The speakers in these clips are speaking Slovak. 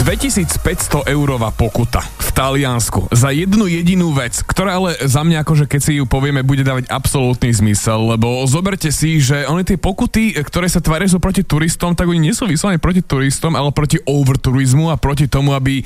2500 eurová pokuta v Taliansku za jednu jedinú vec, ktorá ale za mňa akože keď si ju povieme, bude dávať absolútny zmysel, lebo zoberte si, že oni tie pokuty, ktoré sa tvária sú proti turistom, tak oni nie sú vyslovene proti turistom, ale proti overturizmu a proti tomu, aby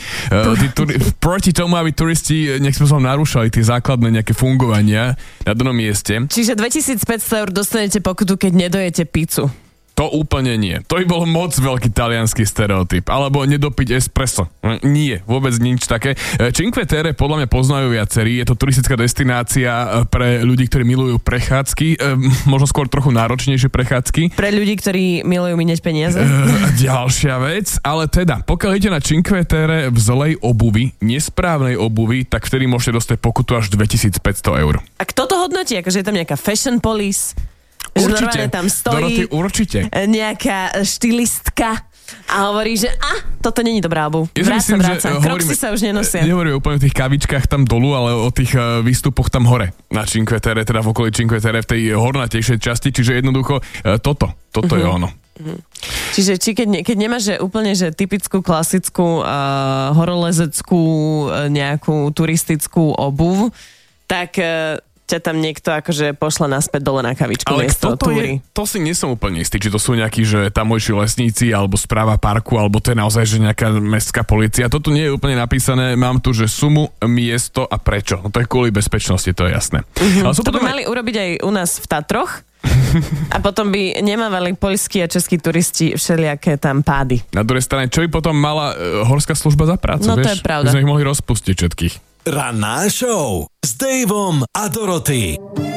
turisti nejakým spôsobom narúšali tie základné nejaké fungovania na danom mieste. Čiže 2500 eur dostanete pokutu, keď nedojete pizzu. To úplne nie. To by bol moc veľký taliansky stereotyp. Alebo nedopiť espresso. Nie, vôbec nič také. Cinque Terre podľa mňa poznajú viacerí. Je to turistická destinácia pre ľudí, ktorí milujú prechádzky. Možno skôr trochu náročnejšie prechádzky. Pre ľudí, ktorí milujú míňať peniaze. Ďalšia vec. Ale teda, pokiaľ idete na Cinque Terre v zlej obuvi, nesprávnej obuvi, tak vtedy môžete dostať pokutu až 2500 eur. A kto to hodnotí? Akože je tam nejaká fashion police? Určite, tam stojí Doroty, určite. Nejaká štilistka a hovorí, že toto není dobrá obuv. Vrácam. Kroksy sa už nenosia. Nehovoríme úplne o tých kavičkách tam dolu, ale o tých výstupoch tam hore. Na Cinque Terre, teda v okolí Cinque Terre, v tej hornatejšej časti, čiže jednoducho toto je ono. Čiže keď nemáš úplne že typickú, klasickú horolezeckú nejakú turistickú obuv, tak ťa tam niekto akože pošle naspäť dole na kavičku. Ale kto to je? To si nie som úplne istý, či to sú nejakí, že tamojší lesníci, alebo správa parku, alebo to je naozaj, že nejaká mestská polícia. Toto nie je úplne napísané, mám tu, že sumu, miesto a prečo. No to je kvôli bezpečnosti, to je jasné. Ale to by mali urobiť aj u nás v Tatroch a potom by nemávali poľskí a českí turisti všelijaké tam pády. Na druhej strane, čo by potom mala horská služba za prácu, no, vieš? To je pravda. By sme ich mohli rozpustiť všetkých. Ranná show s Daveom a Dorothy.